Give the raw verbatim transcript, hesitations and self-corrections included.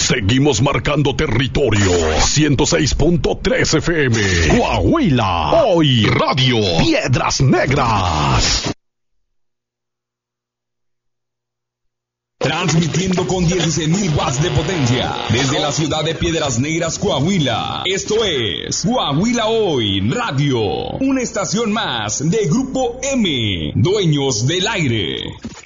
Seguimos marcando territorio. ciento seis punto tres F M. Coahuila. Hoy Radio Piedras Negras. Transmitiendo con dieciséis mil watts de potencia desde la ciudad de Piedras Negras, Coahuila. Esto es Coahuila Hoy Radio, una estación más de Grupo M, dueños del aire.